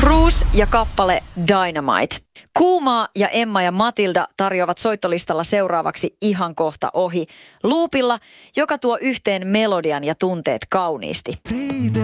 Cruise ja kappale Dynamite. Kuumaa ja Emma ja Matilda tarjoavat soittolistalla seuraavaksi Ihan kohta ohi loopilla, joka tuo yhteen melodian ja tunteet kauniisti.